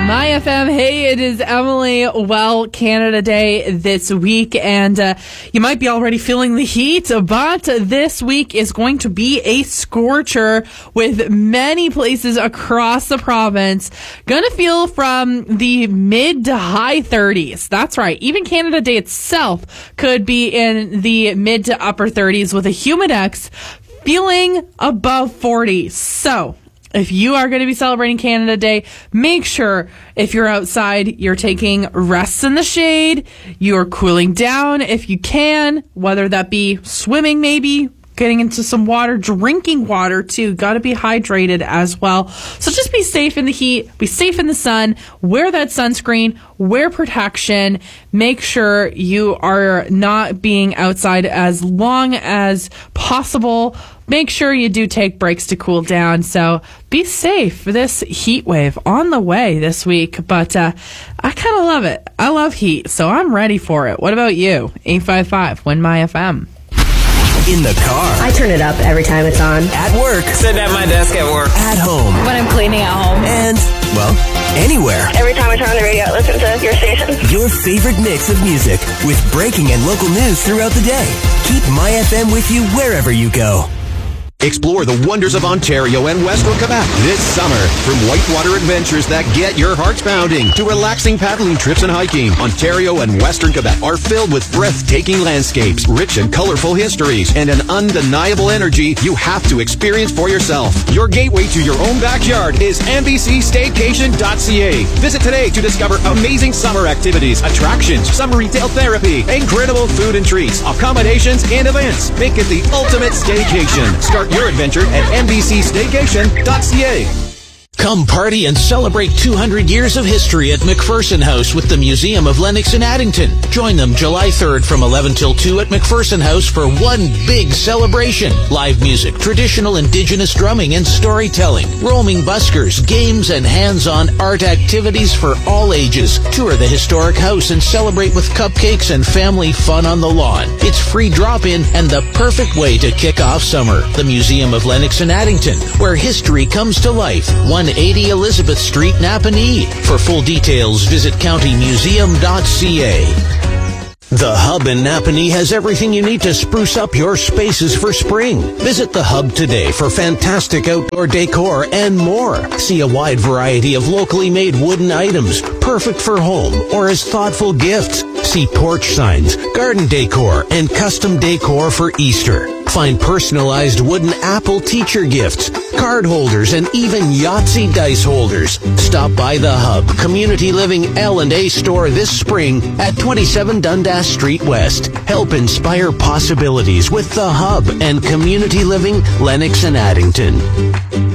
My FM, hey, it is Emily. Well, Canada Day this week, and you might be already feeling the heat, but this week is going to be a scorcher with many places across the province. Gonna feel from the mid to high 30s. That's right. Even Canada Day itself could be in the mid to upper 30s with a humidex feeling above 40. So, if you are going to be celebrating Canada Day, make sure if you're outside, you're taking rests in the shade, you're cooling down if you can, whether that be swimming maybe, getting into some water, drinking water too. Got to be hydrated as well. So just be safe in the heat, be safe in the sun, wear that sunscreen, wear protection, make sure you are not being outside as long as possible. Make sure you do take breaks to cool down. So be safe for this heat wave on the way this week. But I kind of love it. I love heat, so I'm ready for it. What about you? 855-WIN-MY-FM. In the car. I turn it up every time it's on. At work. Sit at my desk at work. At home. When I'm cleaning at home. And, well, anywhere. Every time I turn on the radio, I listen to your station. Your favorite mix of music with breaking and local news throughout the day. Keep My FM with you wherever you go. Explore the wonders of Ontario and Western Quebec this summer. From whitewater adventures that get your hearts pounding to relaxing paddling trips and hiking, Ontario and Western Quebec are filled with breathtaking landscapes, rich and colorful histories, and an undeniable energy you have to experience for yourself. Your gateway to your own backyard is NBCStaycation.ca. Visit today to discover amazing summer activities, attractions, summer retail therapy, incredible food and treats, accommodations, and events. Make it the ultimate staycation. Start your adventure at NBCStaycation.ca. Come party and celebrate 200 years of history at McPherson House with the Museum of Lennox in Addington. Join them July 3rd from 11 till 2 at McPherson House for one big celebration. Live music, traditional Indigenous drumming and storytelling, roaming buskers, games, and hands-on art activities for all ages. Tour the historic house and celebrate with cupcakes and family fun on the lawn. It's free drop-in and the perfect way to kick off summer. The Museum of Lennox in Addington, where history comes to life. 180 Elizabeth Street, Napanee. For full details, visit countymuseum.ca. The Hub in Napanee has everything you need to spruce up your spaces for spring. Visit the Hub today for fantastic outdoor decor and more. See a wide variety of locally made wooden items, perfect for home or as thoughtful gifts. See porch signs, garden decor, and custom decor for Easter. Find personalized wooden apple teacher gifts, card holders, and even Yahtzee dice holders. Stop by the Hub Community Living L&A store this spring at 27 Dundas Street West. Help inspire possibilities with the Hub and Community Living Lennox and Addington.